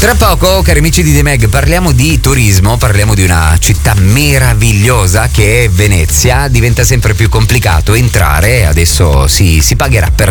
Tra poco, cari amici di The Mag, parliamo di turismo, parliamo di una città meravigliosa che è Venezia. Diventa sempre più complicato entrare, adesso si pagherà per